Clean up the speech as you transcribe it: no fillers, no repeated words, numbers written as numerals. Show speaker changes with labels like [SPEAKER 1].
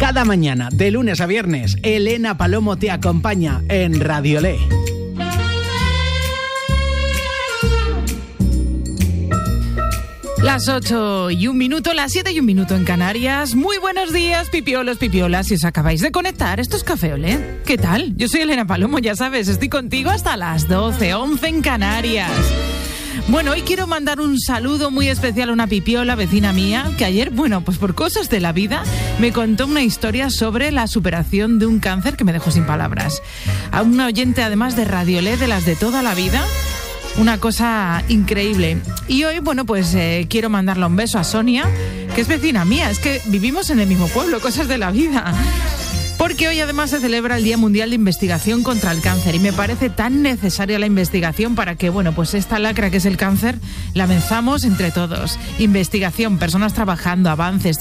[SPEAKER 1] Cada mañana, de lunes a viernes, Elena Palomo te acompaña en Radiolé.
[SPEAKER 2] Las 8:01, las 7:01 en Canarias. Muy buenos días, pipiolos, pipiolas. Si os acabáis de conectar, esto es Café Olé. ¿Qué tal? Yo soy Elena Palomo, ya sabes, estoy contigo hasta las 12:11 en Canarias. Bueno, hoy quiero mandar un saludo muy especial a una pipiola vecina mía que ayer, bueno, pues por cosas de la vida, me contó una historia sobre la superación de un cáncer que me dejó sin palabras. A una oyente, además de Radiolé, de las de toda la vida. Una cosa increíble. Y hoy, bueno, pues quiero mandarle un beso a Sonia, que es vecina mía. Es que vivimos en el mismo pueblo, cosas de la vida. Porque hoy además se celebra el Día Mundial de Investigación contra el Cáncer y me parece tan necesaria la investigación para que, bueno, pues esta lacra que es el cáncer la venzamos entre todos. Investigación, personas trabajando, avances,